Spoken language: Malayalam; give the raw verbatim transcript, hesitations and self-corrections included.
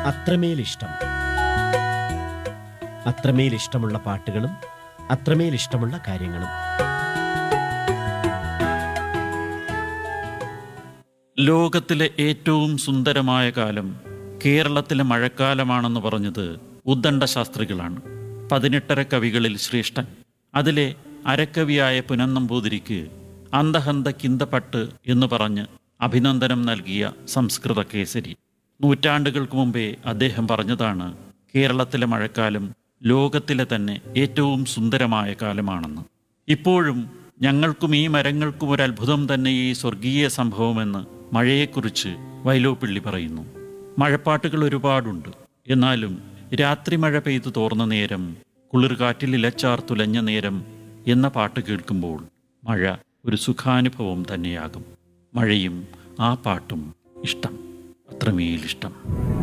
അത്രമേൽ ഇഷ്ടം. അത്രമേൽ ഇഷ്ടമുള്ള പാട്ടുകളും അത്രമേൽ ഇഷ്ടമുള്ള കാര്യങ്ങളും. ലോകത്തിലെ ഏറ്റവും സുന്ദരമായ കാലം കേരളത്തിലെ മഴക്കാലമാണെന്ന് പറഞ്ഞത് ഉദ്ദണ്ഡ ശാസ്ത്രികളാണ്. പതിനെട്ടര കവികളിൽ ശ്രേഷ്ഠൻ. അതിലെ അരക്കവിയായ പുനന്നമ്പൂതിരിക്ക് അന്തഹന്ത കിന്തപട്ട് എന്ന് പറഞ്ഞ് അഭിനന്ദനം നൽകിയ സംസ്കൃത കേസരി. നൂറ്റാണ്ടുകൾക്ക് മുമ്പേ അദ്ദേഹം പറഞ്ഞതാണ് കേരളത്തിലെ മഴക്കാലം ലോകത്തിലെ തന്നെ ഏറ്റവും സുന്ദരമായ കാലമാണെന്ന്. ഇപ്പോഴും ഞങ്ങൾക്കും ഈ മരങ്ങൾക്കും ഒരു അത്ഭുതം തന്നെ ഈ സ്വർഗീയ സംഭവമെന്ന് മഴയെക്കുറിച്ച് വൈലോപ്പിള്ളി പറയുന്നു. മഴപ്പാട്ടുകൾ ഒരുപാടുണ്ട്. എന്നാലും രാത്രി മഴ പെയ്തു തോർന്ന നേരം, കുളിർകാറ്റിൽ ഇലച്ചാർ തുലഞ്ഞ നേരം എന്ന പാട്ട് കേൾക്കുമ്പോൾ മഴ ഒരു സുഖാനുഭവം തന്നെയാകും. മഴയും ആ പാട്ടും ഇഷ്ടം, അത്രമേലിഷ്ടം.